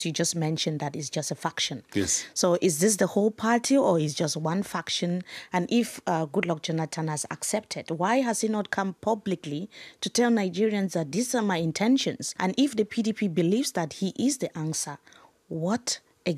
You just mentioned that it's just a faction. Yes. So is this the whole party or is just one faction? And if Goodluck Jonathan has accepted, why has he not come publicly to tell Nigerians that these are my intentions? And if the PDP believes that he is the answer, what